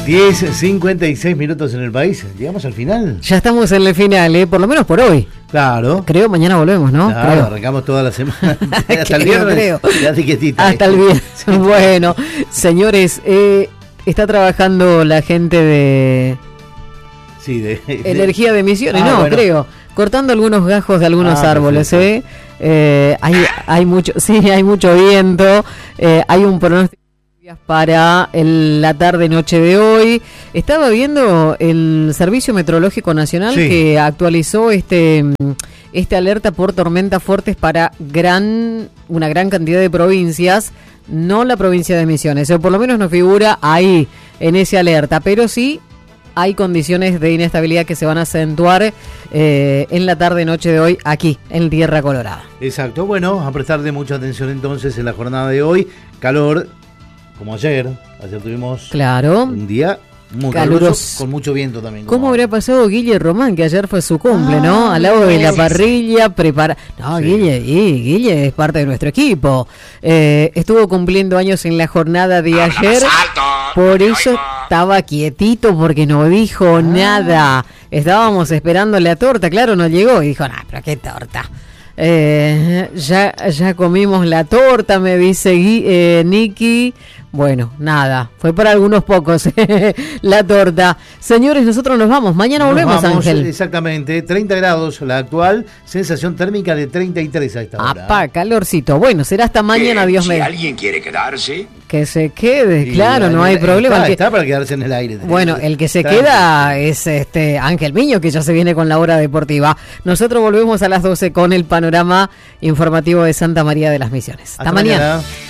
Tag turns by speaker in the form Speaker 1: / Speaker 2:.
Speaker 1: 10:56 en el país. Llegamos al final.
Speaker 2: Ya estamos en el final, por lo menos por hoy.
Speaker 1: Claro.
Speaker 2: Creo mañana volvemos, ¿no?
Speaker 1: Claro,
Speaker 2: creo.
Speaker 1: arrancamos toda la semana. Hasta el viernes.
Speaker 2: Creo.
Speaker 1: La etiquetita.
Speaker 2: Hasta el viernes. Sí. Bueno, señores, está trabajando la gente de...
Speaker 1: Sí, de
Speaker 2: energía de Misiones, bueno. Creo. Cortando algunos gajos de algunos árboles, hay mucho, sí, hay mucho viento, hay un pronóstico para la tarde-noche de hoy. Estaba viendo el Servicio Meteorológico Nacional que actualizó este alerta por tormentas fuertes para una gran cantidad de provincias, no la provincia de Misiones, o por lo menos no figura ahí en ese alerta, pero sí hay condiciones de inestabilidad que se van a acentuar en la tarde-noche de hoy aquí, en Tierra Colorada.
Speaker 1: Exacto, bueno, a prestarle mucha atención entonces en la jornada de hoy. Calor, como ayer tuvimos un día muy caluroso, con mucho viento también.
Speaker 2: ¿Cómo habrá pasado Guille Román, que ayer fue su cumple, ¿no? Al lado de la parrilla, No, sí. Guille es parte de nuestro equipo. Estuvo cumpliendo años en la jornada de ayer, por eso estaba quietito, porque no dijo nada. Estábamos esperando la torta, claro, no llegó, y dijo, pero qué torta. Ya comimos la torta, me dice Nicky. Bueno, nada, fue para algunos pocos la torta. Señores, nosotros nos vamos. Mañana volvemos, Ángel.
Speaker 1: Exactamente, 30 grados la actual, sensación térmica de 33 a esta hora.
Speaker 2: ¡Apá, calorcito! Bueno, será hasta mañana, Dios mío.
Speaker 3: Si alguien quiere quedarse...
Speaker 2: Que se quede, claro, no hay problema.
Speaker 1: Está para quedarse en el aire.
Speaker 2: Bueno, el que se queda es Ángel Miño, que ya se viene con la hora deportiva. Nosotros volvemos a las 12 con el panorama informativo de Santa María de las Misiones. Hasta mañana.